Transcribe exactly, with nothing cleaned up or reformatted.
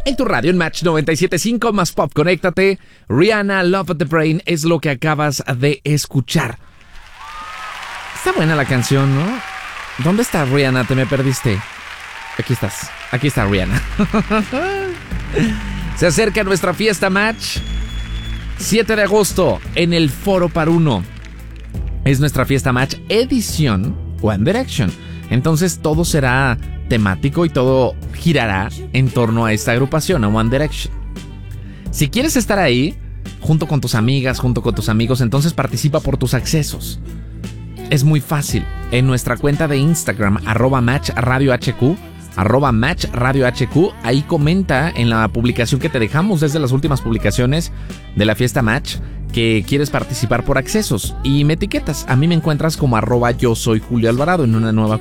En tu radio, en Match noventa y siete punto cinco, más pop, conéctate. Rihanna, Love of the Brain, es lo que acabas de escuchar. Está buena la canción, ¿no? ¿Dónde está Rihanna? Te me perdiste. Aquí estás, aquí está Rihanna. Se acerca nuestra fiesta Match. siete de agosto, en el Foro Paruno. Es nuestra fiesta Match edición One Direction. Entonces todo será temático y todo girará en torno a esta agrupación, a One Direction. Si quieres estar ahí, junto con tus amigas, junto con tus amigos, entonces participa por tus accesos. Es muy fácil. En nuestra cuenta de Instagram, arroba Match Radio H Q, arroba Match Radio H Q, ahí comenta en la publicación que te dejamos desde las últimas publicaciones de la fiesta Match que quieres participar por accesos y me etiquetas. A mí me encuentras como arroba yo soy Julio Alvarado en una nueva